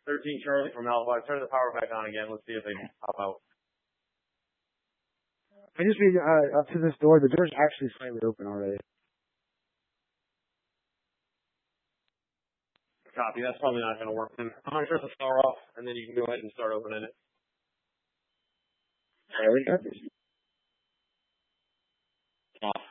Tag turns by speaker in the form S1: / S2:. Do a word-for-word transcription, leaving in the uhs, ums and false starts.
S1: thirteen Charlie from Alpha. Turn the power back on again. Let's see if they pop out.
S2: I just mean uh, up to this door. The door's actually slightly open already.
S1: Copy. That's probably not going to work. Then I'm going to shut the power off, and then you can go ahead and start opening it.
S2: There we go.
S1: Off.